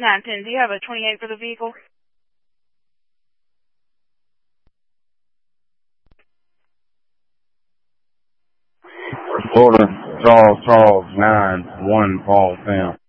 910, do you have a 28 for the vehicle? Order Charles 9-1 Paul Sam.